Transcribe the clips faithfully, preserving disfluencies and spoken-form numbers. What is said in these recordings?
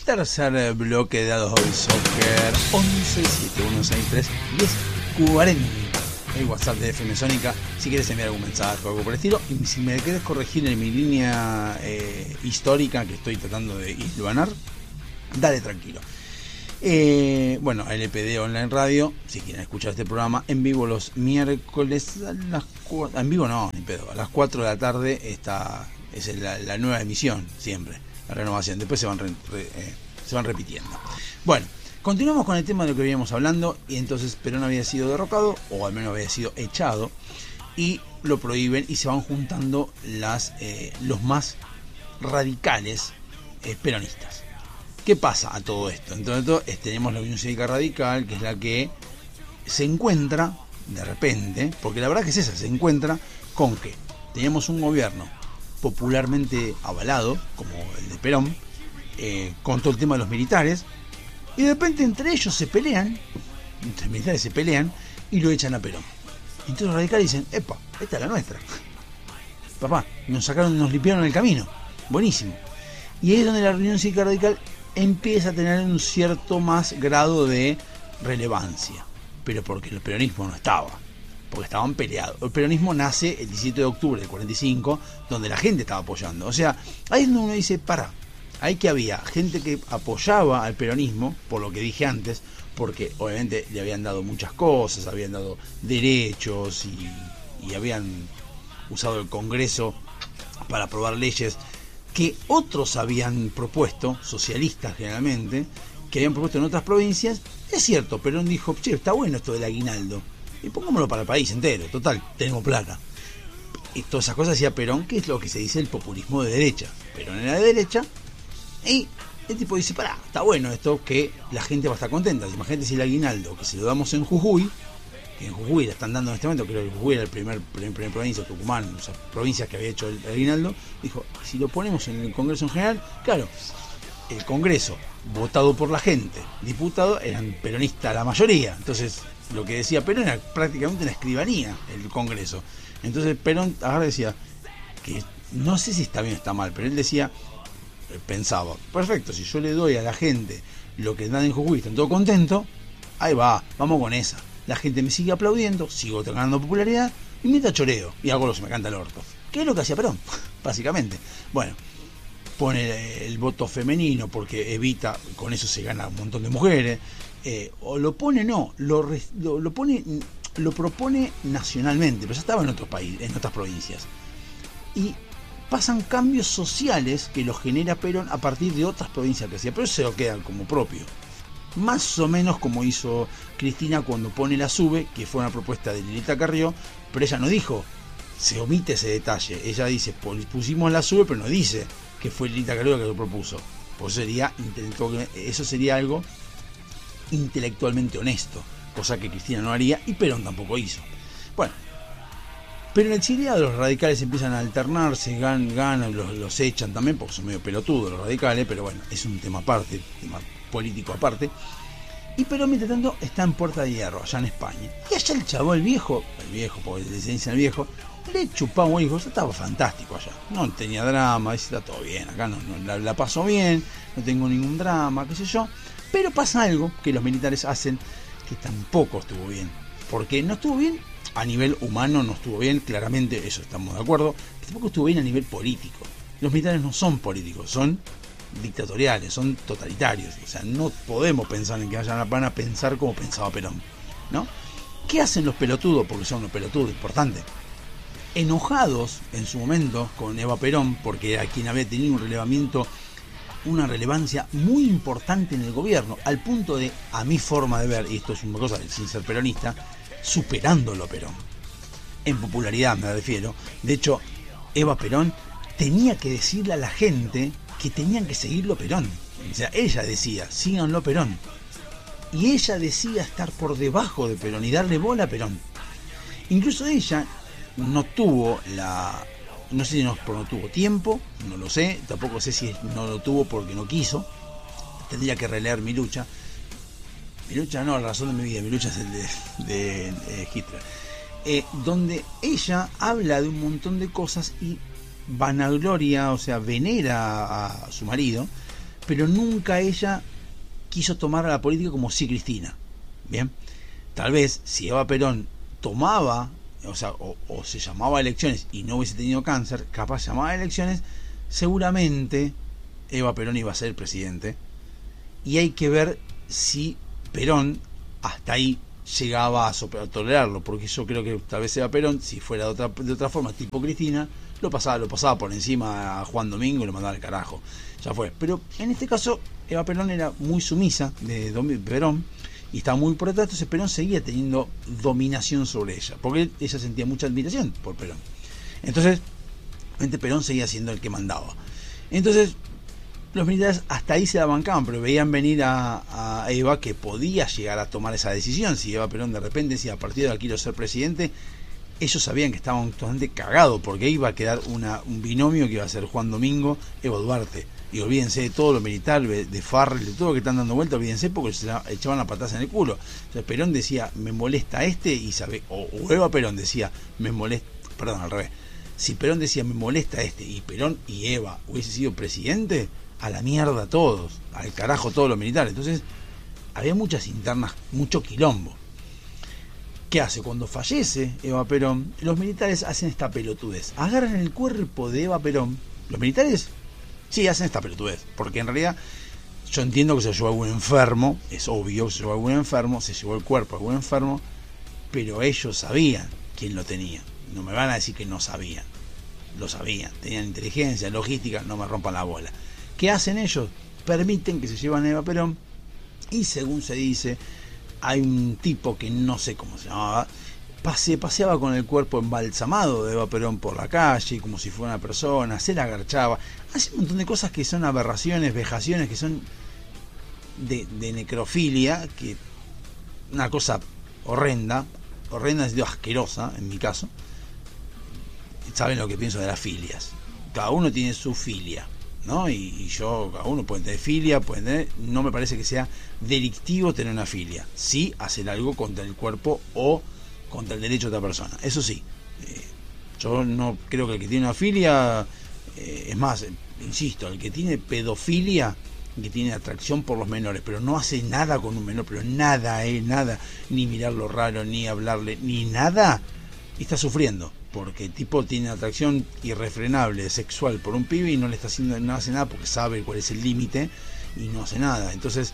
tercer bloque de Dados Hoy Soccer. Once siete uno seis tres diez cuarenta, el WhatsApp de F M Sónica, si quieres enviar algún mensaje o algo por el estilo. Y si me quieres corregir en mi línea eh, histórica que estoy tratando de hilvanar, dale tranquilo. Eh, bueno, L P D Online Radio, si quieren escuchar este programa en vivo los miércoles a las cuatro, en vivo no, ni pedo, a las cuatro de la tarde está, es la, la nueva emisión, siempre, la renovación, después se van, re, re, eh, se van repitiendo. Bueno, continuamos con el tema de lo que veníamos hablando, y entonces Perón había sido derrocado, o al menos había sido echado, y lo prohíben, y se van juntando las eh, los más radicales eh, peronistas. ¿Qué pasa a todo esto? Entonces tenemos la Unión Cívica Radical, que es la que se encuentra, de repente, porque la verdad que es esa, se encuentra con que teníamos un gobierno popularmente avalado, como el de Perón, eh, con todo el tema de los militares, y de repente entre ellos se pelean, entre los militares se pelean, y lo echan a Perón. Entonces los radicales dicen, epa, esta es la nuestra. Papá, nos sacaron, nos limpiaron el camino. Buenísimo. Y ahí es donde la Unión Cívica Radical empieza a tener un cierto más grado de relevancia, pero porque el peronismo no estaba, porque estaban peleados. El peronismo nace el diecisiete de octubre del cuarenta y cinco, donde la gente estaba apoyando. O sea, ahí es donde uno dice, para, ahí que había gente que apoyaba al peronismo, por lo que dije antes, porque obviamente le habían dado muchas cosas, habían dado derechos y, y habían usado el Congreso para aprobar leyes que otros habían propuesto, socialistas generalmente, que habían propuesto en otras provincias. Es cierto, Perón dijo, che, está bueno esto del aguinaldo, y pongámoslo para el país entero, total, tenemos plata. Y todas esas cosas hacía Perón, que es lo que se dice el populismo de derecha. Perón era de derecha, y el tipo dice, pará, está bueno esto, que la gente va a estar contenta. Imagínate si el aguinaldo, que se lo damos en Jujuy, que en Jujuy la están dando en este momento, creo que Jujuy era el primer, primer, primer provincia, Tucumán, o sea, provincias que había hecho el, el aguinaldo, dijo, si lo ponemos en el Congreso en general, claro, el Congreso, votado por la gente, diputados, eran peronistas la mayoría, entonces lo que decía Perón era prácticamente una escribanía, el Congreso. Entonces Perón agarra y decía, que no sé si está bien o está mal, pero él decía, pensaba, perfecto, si yo le doy a la gente lo que dan en Jujuy, están todos contentos, ahí va, vamos con esa. La gente me sigue aplaudiendo, sigo ganando popularidad, y mientras choreo, y hago lo que se me canta el orto. ¿Qué es lo que hacía Perón? Básicamente. Bueno, pone el voto femenino porque evita, con eso se gana un montón de mujeres, eh, o lo pone, no, lo, lo, lo pone, lo propone nacionalmente, pero ya estaba en otros países, en otras provincias. Y pasan cambios sociales que los genera Perón a partir de otras provincias que hacía, pero eso se lo quedan como propio. Más o menos como hizo Cristina cuando pone la SUBE, que fue una propuesta de Lilita Carrió, pero ella no dijo, se omite ese detalle, ella dice, pusimos la SUBE, pero no dice que fue Lilita Carrió la que lo propuso, pues sería eso sería algo intelectualmente honesto, cosa que Cristina no haría y Perón tampoco hizo. Bueno, pero en el exiliado los radicales empiezan a alternarse, ganan, ganan los, los echan también, porque son medio pelotudos los radicales, pero bueno, es un tema aparte, tema político aparte. Y Perón, mientras tanto, está en Puerta de Hierro, allá en España. Y allá el chavo, el viejo, el viejo, porque le dicen el viejo, le chupaba un hijo, estaba fantástico allá. No tenía drama, dice, está todo bien, acá no, no la, la paso bien, no tengo ningún drama, qué sé yo. Pero pasa algo que los militares hacen que tampoco estuvo bien. Porque no estuvo bien a nivel humano, no estuvo bien, claramente, eso estamos de acuerdo, pero tampoco estuvo bien a nivel político. Los militares no son políticos, son dictatoriales, son totalitarios, o sea, no podemos pensar en que vayan a pensar como pensaba Perón, ¿no? ¿Qué hacen los pelotudos? Porque son unos pelotudos importantes, enojados en su momento con Eva Perón, porque era quien había tenido un relevamiento, una relevancia muy importante en el gobierno, al punto de, a mi forma de ver, y esto es una cosa sin ser peronista, superándolo a Perón, en popularidad me refiero. De hecho, Eva Perón tenía que decirle a la gente que tenían que seguirlo Perón. O sea, ella decía, síganlo Perón. Y ella decía estar por debajo de Perón y darle bola a Perón. Incluso ella no tuvo la... No sé si no, no tuvo tiempo, no lo sé. Tampoco sé si no lo tuvo porque no quiso. Tendría que releer Mi lucha. Mi lucha no, la razón de mi vida. Mi lucha es el de, de, de Hitler. Eh, donde ella habla de un montón de cosas y vanagloria, o sea, venera a su marido, pero nunca ella quiso tomar a la política como si Cristina. Bien, tal vez si Eva Perón tomaba, o sea, o, o se llamaba a elecciones y no hubiese tenido cáncer, capaz llamaba a elecciones, seguramente Eva Perón iba a ser presidente. Y hay que ver si Perón hasta ahí llegaba a, a tolerarlo, porque yo creo que tal vez Eva Perón, si fuera de otra, de otra forma, tipo Cristina, lo pasaba, lo pasaba por encima a Juan Domingo y lo mandaba al carajo. Ya fue. Pero en este caso, Eva Perón era muy sumisa de, de Perón y estaba muy por detrás, entonces Perón seguía teniendo dominación sobre ella, porque ella sentía mucha admiración por Perón. Entonces, Perón seguía siendo el que mandaba. Entonces, los militares hasta ahí se la bancaban, pero veían venir a, a Eva que podía llegar a tomar esa decisión. Si Eva Perón de repente decía, a partir de ahora quiero ser presidente, ellos sabían que estaban totalmente cagados, porque iba a quedar una, un binomio que iba a ser Juan Domingo, Evo Duarte. Y olvídense de todo lo militar, de Farrell, de todo lo que están dando vuelta, olvídense porque se echaban la patada en el culo. Entonces Perón decía, me molesta este, y sabe, o, o Eva Perón decía, me molesta, perdón, al revés. Si Perón decía, me molesta este, y Perón y Eva hubiese sido presidente, a la mierda todos, al carajo todos los militares. Entonces había muchas internas, mucho quilombo. ¿Qué hace? Cuando fallece Eva Perón, los militares hacen esta pelotudez, agarran el cuerpo de Eva Perón. Los militares sí hacen esta pelotudez, porque en realidad yo entiendo que se llevó a algún enfermo, es obvio que se llevó a algún enfermo, se llevó el cuerpo a algún enfermo, pero ellos sabían quién lo tenía. No me van a decir que no sabían, lo sabían, tenían inteligencia, logística, no me rompan la bola. ¿Qué hacen ellos? Permiten que se llevan a Eva Perón, y según se dice, hay un tipo que no sé cómo se llamaba, pase, paseaba con el cuerpo embalsamado de Eva Perón por la calle, como si fuera una persona, se la agarchaba, hace un montón de cosas que son aberraciones, vejaciones, que son de, de necrofilia, que una cosa horrenda, horrenda es asquerosa en mi caso. Saben lo que pienso de las filias, cada uno tiene su filia, ¿no? Y, y yo, cada uno puede tener filia, puede tener, no me parece que sea delictivo tener una filia, sí hacer algo contra el cuerpo o contra el derecho de otra persona, eso sí. Eh, yo no creo que el que tiene una filia, eh, es más, eh, insisto, el que tiene pedofilia, que tiene atracción por los menores, pero no hace nada con un menor, pero nada, eh, nada, ni mirarlo raro, ni hablarle, ni nada, está sufriendo, porque el tipo tiene atracción irrefrenable sexual por un pibe y no le está haciendo, no hace nada porque sabe cuál es el límite y no hace nada. Entonces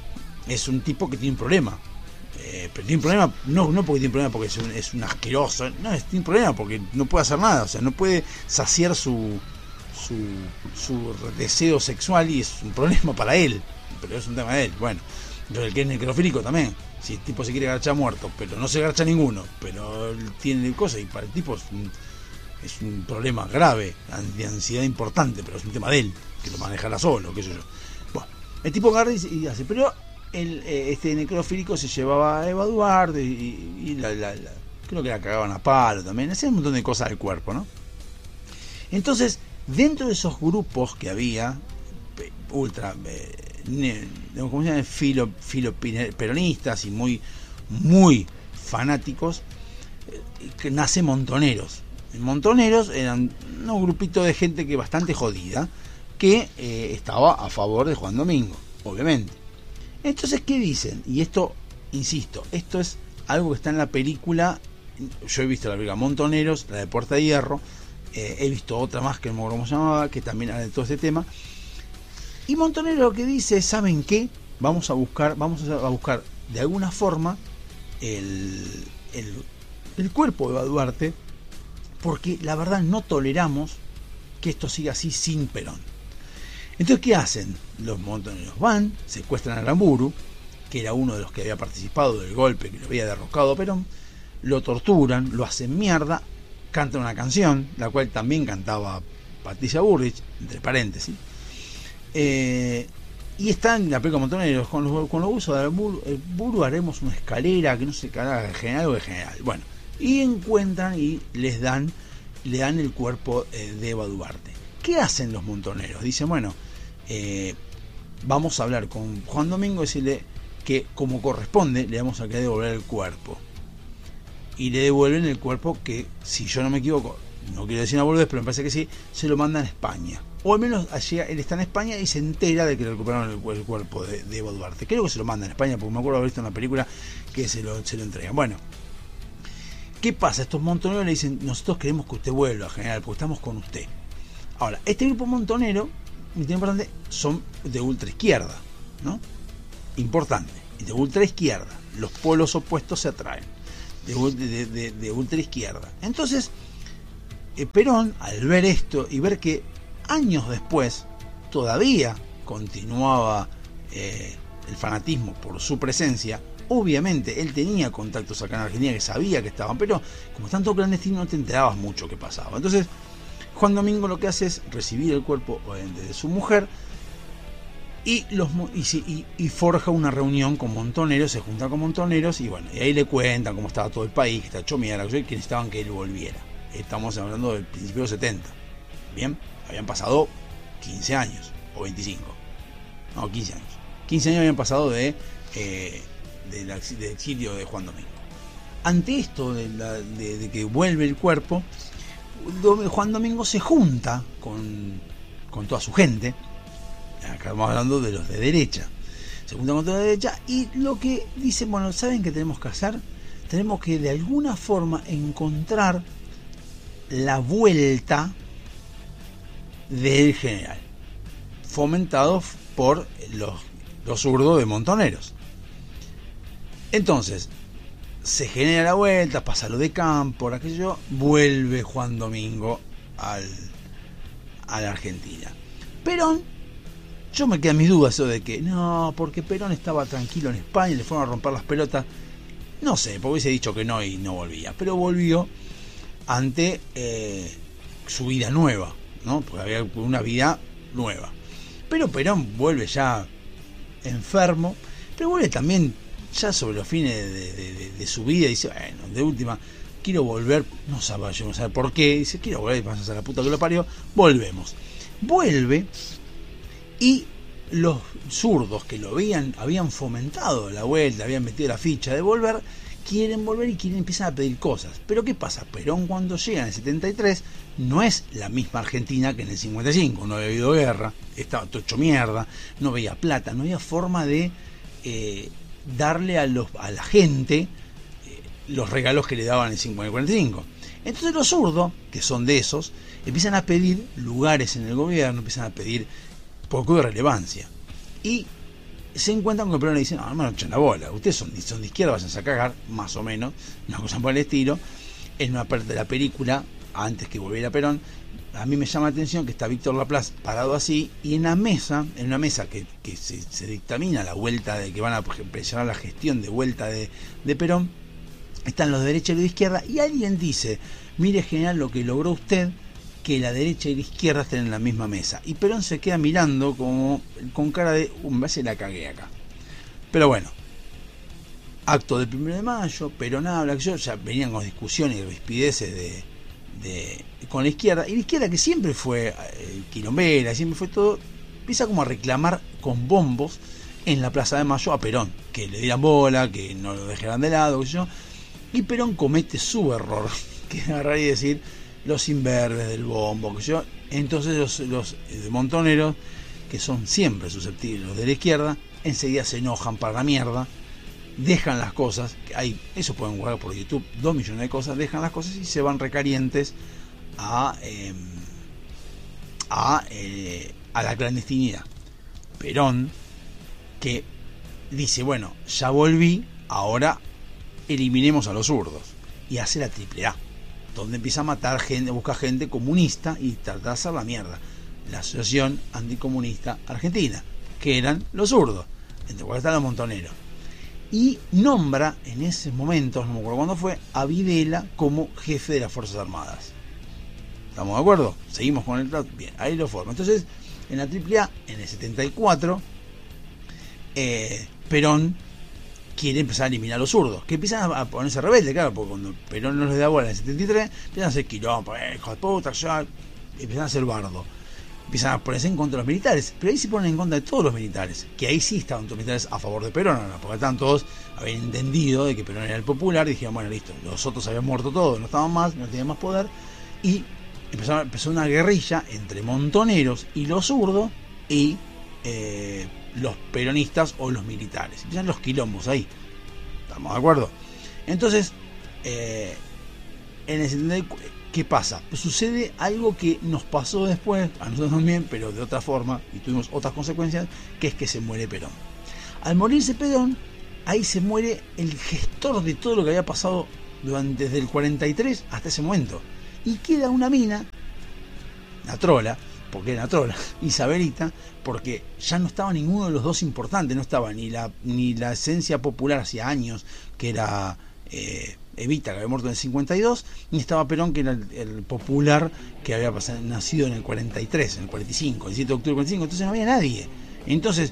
es un tipo que tiene un problema, eh, pero tiene un problema no, no porque tiene un problema porque es un, es un asqueroso, no, es, tiene un problema porque no puede hacer nada, o sea, no puede saciar su, su, su deseo sexual, y es un problema para él, pero es un tema de él. Bueno, pero el que es necrofílico también, si el tipo se quiere garchar muerto, pero no se garcha ninguno, pero él tiene cosas, y para el tipo es un, es un problema grave, de ansiedad importante, pero es un tema de él, que lo manejará solo, qué sé yo. Bueno, el tipo agarra y, y hace, pero el, este necrofílico se llevaba a Eva Duarte y, y la, la, la, creo que la cagaban a palo también, hacían un montón de cosas del cuerpo, ¿no? Entonces, dentro de esos grupos que había, ultra... Eh, ¿cómo se llama? Filo, filo peronistas y muy muy fanáticos, que nace Montoneros. Montoneros eran un grupito de gente que bastante jodida, que eh, estaba a favor de Juan Domingo, obviamente. Entonces, ¿qué dicen? Y esto, insisto, esto es algo que está en la película. Yo he visto la película Montoneros, la de Puerta de Hierro, eh, he visto otra más que no me acuerdo cómo se llamaba, que también habla de todo este tema. Y Montonero lo que dice, ¿saben qué? Vamos a buscar, vamos a buscar de alguna forma el, el, el cuerpo de Eva Duarte, porque la verdad no toleramos que esto siga así sin Perón. Entonces, ¿qué hacen? Los montoneros van, secuestran a Aramburu, que era uno de los que había participado del golpe que lo había derrocado a Perón, lo torturan, lo hacen mierda, cantan una canción, la cual también cantaba Patricia Bullrich, entre paréntesis. Eh, y están en la película Montoneros con los, con los usos de Aramburu, el Buru haremos una escalera que no sé qué, general o de general. Bueno, y encuentran y les dan, le dan el cuerpo eh, de Eva Duarte. ¿Qué hacen los montoneros? Dicen, bueno, eh, vamos a hablar con Juan Domingo y decirle que como corresponde le vamos a querer devolver el cuerpo. Y le devuelven el cuerpo que, si yo no me equivoco, no quiero decir una boludez, pero me parece que sí, se lo mandan a España. O al menos allí, él está en España y se entera de que le recuperaron el, el cuerpo de, de Evo Duarte. Creo que se lo mandan a España, porque me acuerdo haber visto en una película que se lo, se lo entregan. Bueno, ¿qué pasa? Estos montoneros le dicen, nosotros queremos que usted vuelva, general, porque estamos con usted. Ahora, este grupo montonero, muy importante, son de ultra izquierda, ¿no? Importante, de ultra izquierda. Los polos opuestos se atraen, de, de, de, de ultra izquierda. Entonces, eh, Perón, al ver esto y ver que años después todavía continuaba eh, el fanatismo por su presencia, obviamente él tenía contactos acá en Argentina que sabía que estaban, pero como están todos clandestinos no te enterabas mucho qué pasaba. Entonces Juan Domingo lo que hace es recibir el cuerpo de su mujer y, los, y, y, y forja una reunión con montoneros, se junta con montoneros y bueno, y ahí le cuentan cómo estaba todo el país, que está hecho mierda, que necesitaban que él volviera. Estamos hablando del principio de los setenta. Bien, habían pasado quince años o veinticinco, no, quince años. quince años habían pasado de, eh, de la, del exilio de Juan Domingo. Ante esto de, la, de, de que vuelve el cuerpo, Juan Domingo se junta con, con toda su gente. Acá estamos hablando de los de derecha. Se junta con toda la derecha y lo que dicen, bueno, ¿saben qué tenemos que hacer? Tenemos que de alguna forma encontrar la vuelta del general, fomentado por los, los zurdos de montoneros. Entonces se genera la vuelta, pasa lo de Campo, aquello, vuelve Juan Domingo al, a la Argentina. Perón, yo me quedan mis dudas eso de que no, porque Perón estaba tranquilo en España y le fueron a romper las pelotas, no sé, porque hubiese dicho que no y no volvía, pero volvió ante eh, su vida nueva, ¿no? Porque había una vida nueva. Pero Perón vuelve ya enfermo, pero vuelve también ya sobre los fines de, de, de, de su vida y dice, bueno, de última, quiero volver, no sabe, yo no sé por qué, dice, quiero volver, vas a la puta que lo parió, volvemos. Vuelve y los zurdos que lo habían, habían fomentado la vuelta, habían metido la ficha de volver, quieren volver y quieren empezar a pedir cosas. Pero ¿qué pasa? Perón cuando llega en el setenta y tres no es la misma Argentina que en el cincuenta y cinco, no había habido guerra, estaba todo hecho mierda, no veía plata, no había forma de eh, darle a, los, a la gente eh, los regalos que le daban en el cincuenta y cuarenta y cinco. Entonces los zurdos, que son de esos, empiezan a pedir lugares en el gobierno, empiezan a pedir poco de relevancia. Y se encuentran con que Perón le dicen, no, no me echen la bola, ustedes son, son de izquierda, vayan a cagar, más o menos, una cosa por el estilo. En una parte de la película, antes que volviera Perón, a mí me llama la atención que está Víctor Laplace parado así, y en la mesa, en una mesa que, que se, se dictamina la vuelta de que van a presionar la gestión de vuelta de, de Perón, están los de derecha y los de izquierda, y alguien dice, mire general lo que logró usted, que la derecha y la izquierda estén en la misma mesa. Y Perón se queda mirando como con cara de, un uh, se la cagué acá. Pero bueno, acto del primero de mayo, Perón habla, que yo ya venían con discusiones y rispideces de, de, con la izquierda, y la izquierda que siempre fue eh, quilombera, siempre fue todo, empieza como a reclamar con bombos en la Plaza de Mayo a Perón, que le dieran bola, que no lo dejaran de lado, qué sé yo, y Perón comete su error, que es agarrar y decir, los imberbes del bombo, que yo, entonces los, los eh, montoneros, que son siempre susceptibles, los de la izquierda, enseguida se enojan para la mierda, dejan las cosas, que hay, eso pueden guardar por YouTube, dos millones de cosas, dejan las cosas y se van recalientes a, eh, a, eh, a la clandestinidad. Perón, que dice, bueno, ya volví, ahora eliminemos a los zurdos, y hace la triple A, donde empieza a matar gente, busca gente comunista y trata de hacer la mierda. La Asociación Anticomunista Argentina, que eran los zurdos, entre cuales están los montoneros. Y nombra en ese momento, no me acuerdo cuándo fue, a Videla como jefe de las Fuerzas Armadas. ¿Estamos de acuerdo? Seguimos con el trato. Bien, ahí lo forma. Entonces, en la triple A, en el setenta y cuatro, eh, Perón quiere empezar a eliminar a los zurdos, que empiezan a ponerse rebeldes, claro, porque cuando Perón no les da bola en el setenta y tres, empiezan a hacer quilombo, eh, hijo de puta, ya, empiezan a hacer bardo, empiezan a ponerse en contra de los militares, pero ahí se ponen en contra de todos los militares, que ahí sí estaban todos los militares a favor de Perón, ¿no? Porque estaban todos, habían entendido de que Perón era el popular, y dijeron, bueno, listo, los otros habían muerto todos, no estaban más, no tenían más poder, y empezó, empezó una guerrilla entre montoneros y los zurdos y eh, los peronistas o los militares. Empiezan los quilombos ahí. ¿Estamos de acuerdo? Entonces, eh, en el setenta y cuatro, ¿qué pasa? Pues sucede algo que nos pasó después, a nosotros también, pero de otra forma, y tuvimos otras consecuencias, que es que se muere Perón. Al morirse Perón, ahí se muere el gestor de todo lo que había pasado durante, desde el cuarenta y tres hasta ese momento. Y queda una mina, la trola, porque era una trola, Isabelita, porque ya no estaba ninguno de los dos importantes, no estaba ni la, ni la esencia popular hacía años, que era eh, Evita, que había muerto en el cincuenta y dos, ni estaba Perón, que era el, el popular, que había pasado, nacido en el cuarenta y tres, en el cuarenta y cinco, el siete de octubre del cuarenta y cinco, entonces no había nadie. Entonces,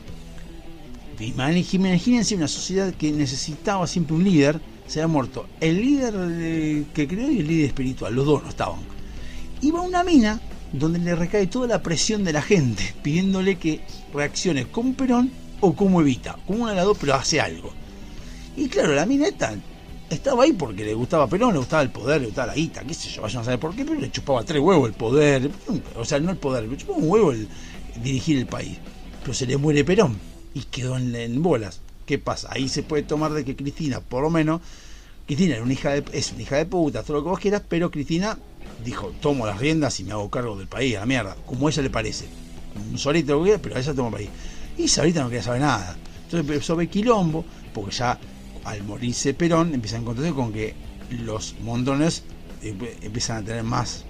imagínense una sociedad que necesitaba siempre un líder, se había muerto el líder eh, que creó y el líder espiritual, los dos no estaban. Iba una mina donde le recae toda la presión de la gente, pidiéndole que reaccione como Perón o como Evita, como una de las dos, pero hace algo. Y claro, la mina esta estaba ahí porque le gustaba Perón, le gustaba el poder, le gustaba la guita, qué sé yo, vayan a saber por qué, pero le chupaba tres huevos el poder, o sea, no el poder, le chupaba un huevo el dirigir el país. Pero se le muere Perón y quedó en, en bolas. ¿Qué pasa? Ahí se puede tomar de que Cristina, por lo menos, Cristina era una hija de, es una hija de puta, todo lo que vos quieras, pero Cristina dijo, tomo las riendas y me hago cargo del país, a la mierda, como a ella le parece. Un solito lo que quiera, pero a ella toma el país. Y Sabrita no quería saber nada. Entonces empezó a ver quilombo, porque ya al morirse Perón empiezan a encontrarse con que los montones empiezan a tener más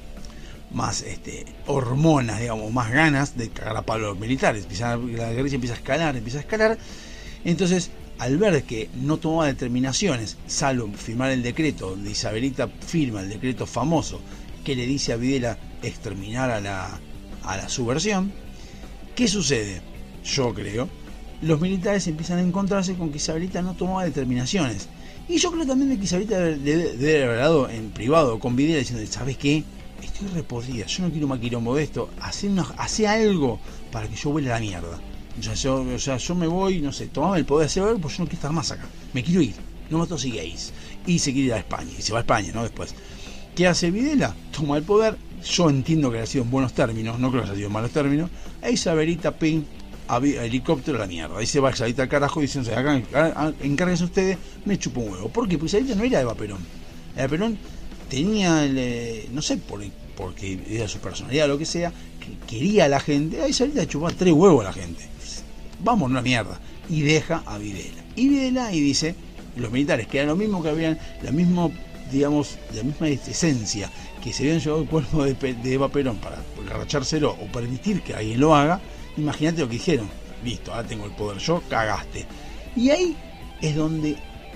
más este, hormonas, digamos, más ganas de cagar a palo a los militares. Empiezan a, la guerrilla empieza a escalar, empieza a escalar. Entonces, al ver que no tomaba determinaciones, salvo firmar el decreto, donde Isabelita firma el decreto famoso que le dice a Videla exterminar a la, a la subversión, ¿qué sucede? Yo creo, los militares empiezan a encontrarse con que Isabelita no tomaba determinaciones. Y yo creo también de que Isabelita debe, debe haber hablado en privado con Videla diciendo, ¿sabes qué? Estoy repodrida, yo no quiero más quilombo de esto, hace, una, hace algo para que yo vuele a la mierda. O sea, yo, o sea, yo me voy, no sé, tomame el poder de hacer algo, pues yo no quiero estar más acá, me quiero ir, no me sigáis. Y se quiere ir a España, y se va a España, ¿no? Después, ¿qué hace Videla? Toma el poder, yo entiendo que haya sido en buenos términos, no creo que haya sido en malos términos, e Isabelita, ping, a, a helicóptero a la mierda, ahí se va Isabelita al carajo diciendo, acá, acá encárguense ustedes, me chupo un huevo. ¿Por qué? Pues Isabelita no era Eva Perón, Eva Perón tenía, el, no sé, por, porque era su personalidad o lo que sea, que quería a la gente, ahí Isabelita chupaba tres huevos a la gente. Vamos, una mierda. Y deja a Videla. Y Videla y dice, los militares, que era lo mismo que habían, la misma, digamos, la misma esencia, que se habían llevado el cuerpo de, de Eva Perón para agarrachárselo o permitir que alguien lo haga, imagínate lo que dijeron. Listo, ahora tengo el poder yo, cagaste. Y ahí es donde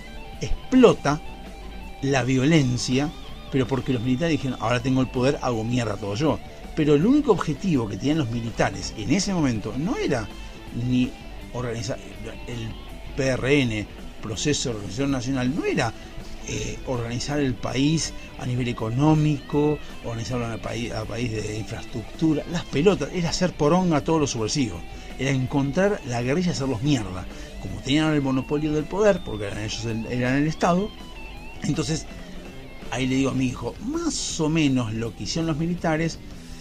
explota la violencia, pero porque los militares dijeron, ahora tengo el poder, hago mierda todo yo. Pero el único objetivo que tenían los militares en ese momento no era ni organizar el P R N, Proceso de Organización Nacional, no era eh, organizar el país a nivel económico, organizarlo al país, a país de infraestructura, las pelotas, era hacer poronga a todos los subversivos, era encontrar la guerrilla y hacerlos mierda. Como tenían el monopolio del poder, porque eran ellos el, eran el Estado, entonces ahí le digo a mi hijo, más o menos lo que hicieron los militares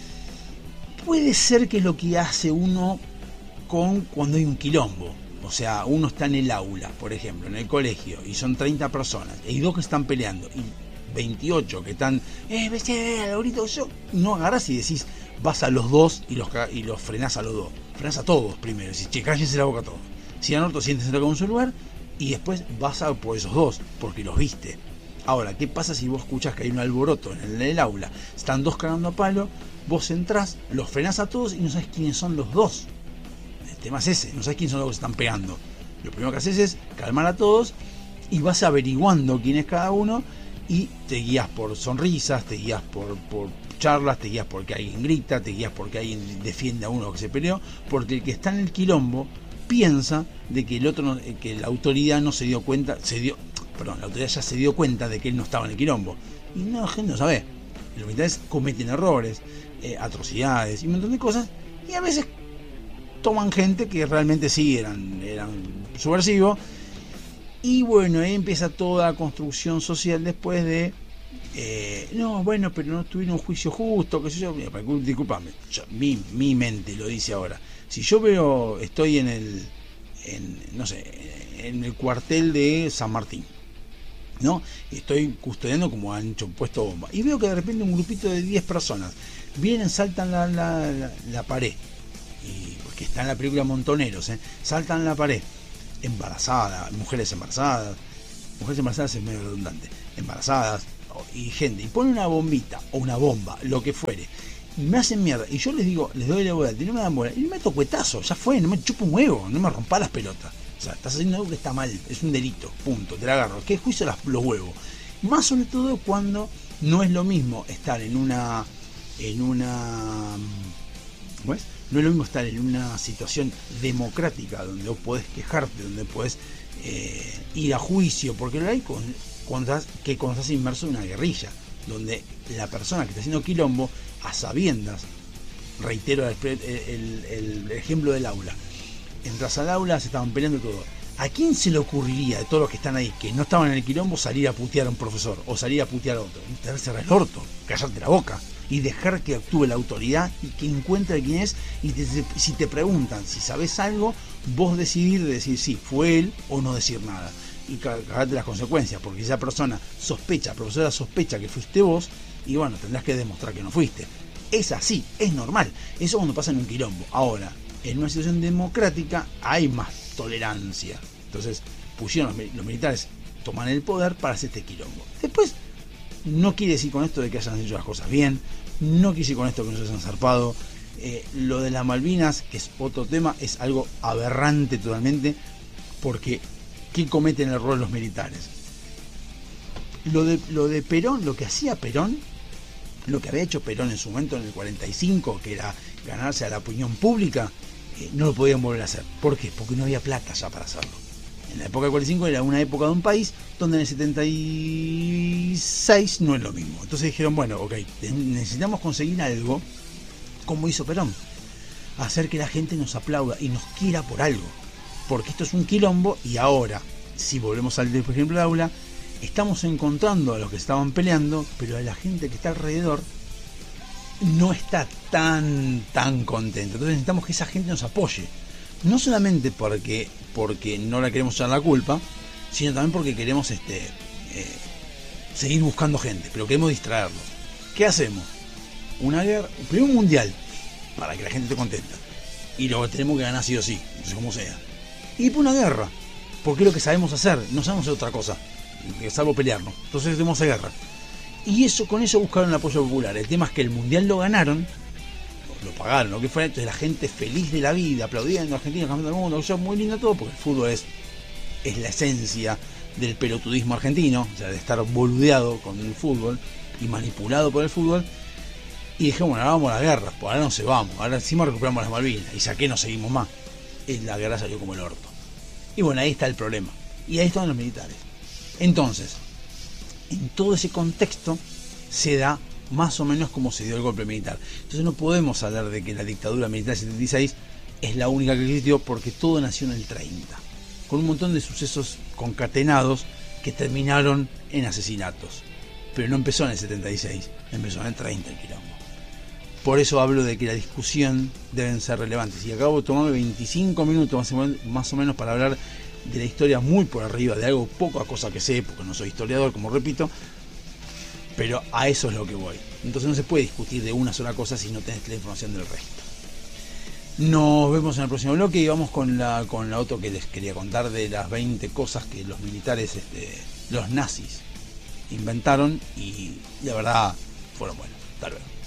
puede ser que es lo que hace uno con cuando hay un quilombo. O sea, uno está en el aula, por ejemplo, en el colegio, y son treinta personas, y dos que están peleando, y veintiocho que están, eh, vete, Laurito, yo, no agarras y decís, vas a los dos y los, y los frenás a los dos. Frenás a todos primero, decís, che, cállense la boca a todos. Si no, siéntense en su lugar, y después vas a por esos dos, porque los viste. Ahora, ¿qué pasa si vos escuchás que hay un alboroto en el, en el aula? Están dos cagando a palo, vos entrás, los frenás a todos y no sabes quiénes son los dos. El tema es ese, no sabes quiénes son los que se están pegando. Lo primero que haces es calmar a todos y vas averiguando quién es cada uno y te guías por sonrisas, te guías por, por charlas, te guías porque alguien grita, te guías porque alguien defiende a uno que se peleó, porque el que está en el quilombo piensa de que el otro no, que la autoridad no se dio cuenta, se dio, perdón, la autoridad ya se dio cuenta de que él no estaba en el quilombo. Y no, la gente no sabe. Los militares cometen errores, eh, atrocidades y un montón de cosas, y a veces toman gente que realmente sí eran, eran subversivos. Y bueno, ahí empieza toda la construcción social después de Eh, no, bueno, pero no tuvieron un juicio justo, qué sé yo. Mira, discúlpame, yo, mi, mi mente lo dice ahora. Si yo veo, estoy en el, en, no sé, en el cuartel de San Martín, ¿no? Estoy custodiando como han hecho puesto bomba. Y veo que de repente un grupito de diez personas vienen, saltan la, la, la, la pared. Y, porque está en la película Montoneros, ¿eh? Saltan la pared. Embarazadas, mujeres embarazadas. Mujeres embarazadas es medio redundante. Embarazadas y gente. Y ponen una bombita o una bomba, lo que fuere. Y me hacen mierda. Y yo les digo, les doy la bola. Y no me dan bola. Y me meto cuetazo. Ya fue, no me chupo un huevo. No me rompa las pelotas. O sea, estás haciendo algo que está mal, es un delito, punto, te la agarro. ¿Qué juicio las, los huevos? Más sobre todo cuando no es lo mismo estar en una, en una, ¿cómo es? No es lo mismo estar en una situación democrática donde vos podés quejarte, donde podés eh, ir a juicio, porque lo hay con, cuando estás, que cuando estás inmerso en una guerrilla, donde la persona que está haciendo quilombo, a sabiendas, reitero el, el, el, el ejemplo del aula, entras al aula, se estaban peleando todo. ¿A quién se le ocurriría de todos los que están ahí, que no estaban en el quilombo, salir a putear a un profesor o salir a putear a otro? Te cerrar el orto, callarte la boca y dejar que actúe la autoridad y que encuentre quién es. Y te, si te preguntan si sabes algo, vos decidir de decir sí, fue él o no decir nada. Y cagarte las consecuencias, porque esa persona sospecha, la profesora sospecha que fuiste vos, y bueno, tendrás que demostrar que no fuiste. Es así, es normal. Eso cuando pasa en un quilombo. Ahora, en una situación democrática hay más tolerancia. Entonces pusieron los, los militares, toman el poder para hacer este quilombo. Después, no quiere decir con esto de que hayan hecho las cosas bien, no quiere decir con esto que no se hayan zarpado. Eh, lo de las Malvinas, que es otro tema, es algo aberrante totalmente, porque ¿qué cometen el error los militares? Lo de, lo de Perón, lo que hacía Perón, lo que había hecho Perón en su momento en el cuarenta y cinco, que era ganarse a la opinión pública, eh, no lo podían volver a hacer. ¿Por qué? Porque no había plata ya para hacerlo. En la época del cuarenta y cinco era una época de un país donde en el setenta y seis no es lo mismo. Entonces dijeron, bueno, ok, necesitamos conseguir algo como hizo Perón, hacer que la gente nos aplauda y nos quiera por algo, porque esto es un quilombo. Y ahora, si volvemos al por ejemplo de aula, estamos encontrando a los que estaban peleando, pero a la gente que está alrededor no está tan tan contenta. Entonces necesitamos que esa gente nos apoye, no solamente porque porque no le queremos echar la culpa, sino también porque queremos este eh, seguir buscando gente, pero queremos distraerlos. ¿Qué hacemos? Una guerra, primero un mundial, para que la gente esté contenta, y luego tenemos que ganar sí o sí, no sé cómo sea, y después una guerra, porque es lo que sabemos hacer, no sabemos hacer otra cosa salvo pelearnos. Entonces tenemos esa guerra, y eso, con eso buscaron el apoyo popular. El tema es que el mundial lo ganaron, lo pagaron, lo que fuera. Entonces la gente feliz de la vida, aplaudiendo a Argentina, campeón del mundo, eso es muy lindo todo, porque el fútbol es, es la esencia del pelotudismo argentino, o sea, de estar boludeado con el fútbol y manipulado por el fútbol. Y dije, bueno, ahora vamos a la guerra, pues ahora no se vamos, ahora encima recuperamos las Malvinas, y saqué, no seguimos más. Y la guerra salió como el orto. Y bueno, ahí está el problema. Y ahí están los militares. Entonces, en todo ese contexto se da más o menos como se dio el golpe militar. Entonces no podemos hablar de que la dictadura militar del setenta y seis es la única que existió, porque todo nació en el treinta, con un montón de sucesos concatenados que terminaron en asesinatos. Pero no empezó en el setenta y seis, empezó en el treinta el quilombo. Por eso hablo de que la discusión deben ser relevantes. Y acabo de tomarme veinticinco minutos más o menos, más o menos para hablar de la historia muy por arriba, de algo poco a cosa que sé, porque no soy historiador, como repito, pero a eso es lo que voy. Entonces no se puede discutir de una sola cosa si no tenés la información del resto. Nos vemos en el próximo bloque y vamos con la con la otra que les quería contar, de las veinte cosas que los militares, este, los nazis, inventaron, y la verdad fueron buenos. Hasta luego.